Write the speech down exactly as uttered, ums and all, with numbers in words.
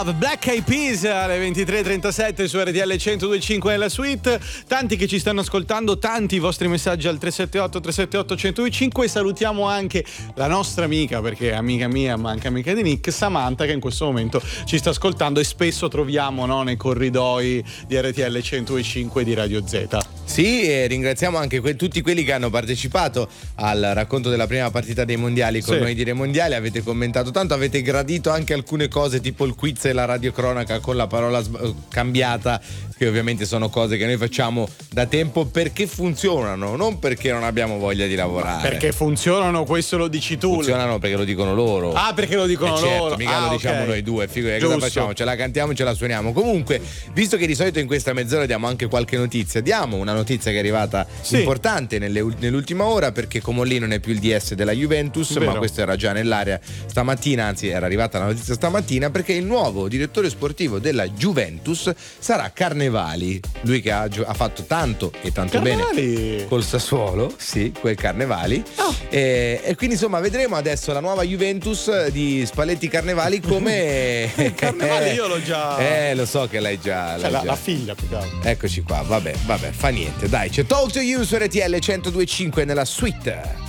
Black Eyed Peas alle ventitré e trentasette su R T L centodue e cinque nella suite. Tanti che ci stanno ascoltando, tanti i vostri messaggi al tre sette otto tre sette otto centodue e cinque. Salutiamo anche la nostra amica, perché è amica mia ma anche amica di Nick, Samantha, che in questo momento ci sta ascoltando e spesso troviamo, no, nei corridoi di R T L centodue e cinque di Radio Z. Sì, e ringraziamo anche que- tutti quelli che hanno partecipato al racconto della prima partita dei mondiali con Sì. Noi Dire Mondiali. Avete commentato tanto, avete gradito anche alcune cose tipo il quiz e la radiocronaca con la parola sb- cambiata, che ovviamente sono cose che noi facciamo da tempo perché funzionano, non perché non abbiamo voglia di lavorare. Perché funzionano, questo lo dici tu. Funzionano perché lo dicono loro. Ah, perché lo dicono eh certo, loro. mica ah, lo diciamo okay. noi due. Figurati, Giusto. cosa facciamo? Ce la cantiamo e ce la suoniamo. Comunque, visto che di solito in questa mezz'ora diamo anche qualche notizia, diamo una notizia che è arrivata Sì. importante nelle, nell'ultima ora, perché Comolli non è più il D S della Juventus, Vero. ma questo era già nell'area stamattina, anzi era arrivata la notizia stamattina, perché il nuovo direttore sportivo della Juventus sarà Carnevali, lui che ha, gio- ha fatto tanto e tanto Carnevali. bene col Sassuolo, sì, quel Carnevali. Oh. E, e quindi insomma vedremo adesso la nuova Juventus di Spalletti Carnevali come Carnevali io l'ho già. eh lo so che l'hai già, Cioè, l'hai la, già. la figlia più che altro. Eccoci qua, vabbè, vabbè, fa niente, dai, c'è Talk to You su R T L centodue e cinque nella suite.